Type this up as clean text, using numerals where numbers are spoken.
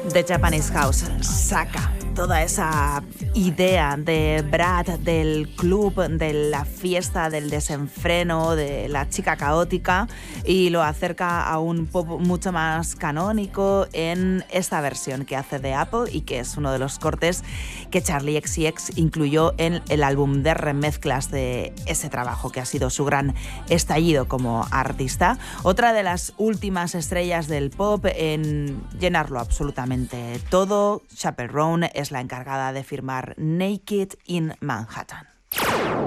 The Japanese House saca toda esa idea de Brad, del club, de la fiesta, del desenfreno, de la chica caótica, y lo acerca a un pop mucho más canónico en esta versión que hace de Apple y que es uno de los cortes que Charli XCX incluyó en el álbum de remezclas de ese trabajo que ha sido su gran estallido como artista. Otra de las últimas estrellas del pop en llenarlo absolutamente todo, Chappell Roan, es la encargada de firmar Naked in Manhattan.